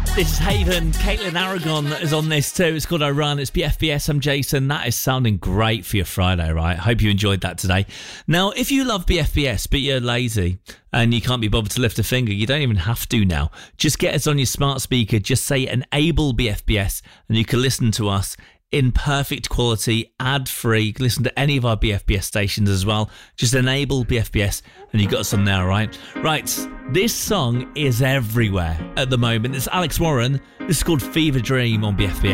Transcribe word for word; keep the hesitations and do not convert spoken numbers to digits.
This is Haven. Caitlin Aragon is on this too. It's called I Run. It's B F B S. I'm Jason. That is sounding great for your Friday, right? Hope you enjoyed that today. Now, if you love B F B S, but you're lazy and you can't be bothered to lift a finger, you don't even have to now. Just get us on your smart speaker. Just say enable B F B S and you can listen to us in perfect quality, ad-free. You can listen to any of our B F B S stations as well. Just enable B F B S and you got us on there, right? Right, this song is everywhere at the moment. It's Alex Warren. This is called Fever Dream on B F B S.